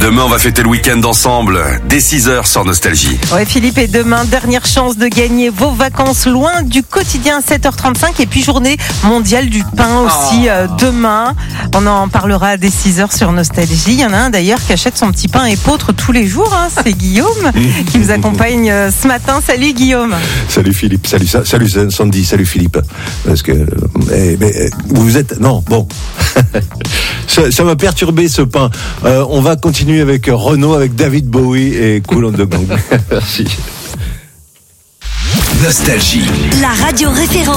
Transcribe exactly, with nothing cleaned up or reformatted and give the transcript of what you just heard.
Demain, on va fêter le week-end ensemble, dès six heures sur Nostalgie. Ouais, Philippe, et demain, dernière chance de gagner vos vacances loin du quotidien, sept heures trente-cinq, et puis journée mondiale du pain aussi euh, demain. On en parlera dès six heures sur Nostalgie. Il y en a un d'ailleurs qui achète son petit pain épeautre tous les jours, hein. C'est Guillaume qui nous accompagne euh, ce matin. Salut Guillaume. Salut Philippe, salut, salut Sandy, salut Philippe. Parce que, mais, mais vous êtes, non, bon. ça, ça m'a perturbé ce pain. Euh, on va continuer avec Renaud, avec David Bowie et Kool and the Gang. Merci. Nostalgie. La radio référente